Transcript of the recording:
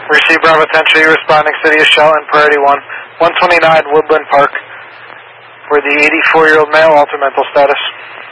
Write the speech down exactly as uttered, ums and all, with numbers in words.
Receive Bravo ten, show you responding City of Shell and Priority one, one twenty-nine Woodland Park for the eighty-four-year-old male, alter mental status.